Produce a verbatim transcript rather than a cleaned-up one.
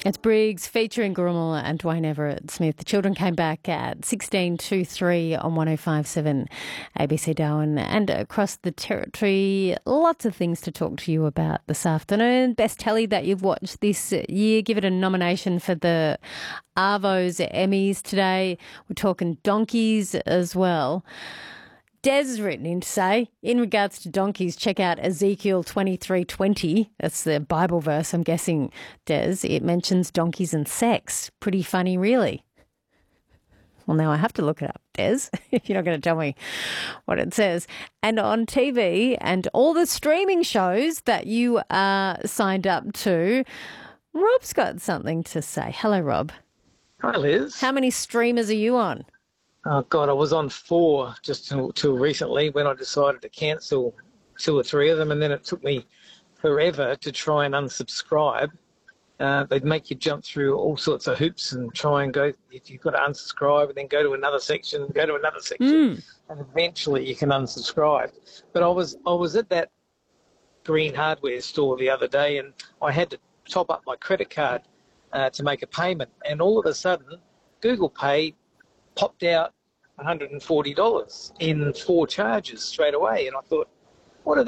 It's Briggs featuring Grummel and Dwayne Everett Smith. The children came back at sixteen two three on one oh five point seven A B C Darwin and across the territory. Lots of things to talk to you about this afternoon. Best telly that you've watched this year. Give it a nomination for the Arvo's Emmys today. We're talking donkeys as well. Des has written in to say, in regards to donkeys, check out Ezekiel twenty-three twenty. That's the Bible verse, I'm guessing, Des. It mentions donkeys and sex. Pretty funny, really. Well, now I have to look it up, Des, if you're not going to tell me what it says. And on T V and all the streaming shows that you are signed up to, Rob's got something to say. Hello, Rob. Hi, Liz. How many streamers are you on? Oh, God, I was on four just till, till recently when I decided to cancel two or three of them, and then it took me forever to try and unsubscribe. Uh, they'd make you jump through all sorts of hoops and try and go, you've got to unsubscribe and then go to another section, go to another section, Mm. and eventually you can unsubscribe. But I was I was at that green hardware store the other day, and I had to top up my credit card uh, to make a payment, and all of a sudden Google Pay popped out one hundred forty dollars in four charges straight away. And I thought,